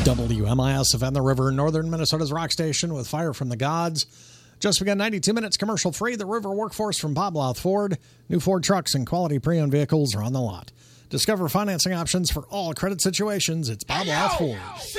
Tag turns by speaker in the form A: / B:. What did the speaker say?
A: WMIS FM, the River, northern Minnesota's rock station with Fire from the Gods. Just begun 92 minutes commercial free. The River Workforce from Bob Louth Ford. New Ford trucks and quality pre-owned vehicles are on the lot. Discover financing options for all credit situations. It's Bob Louth Ford.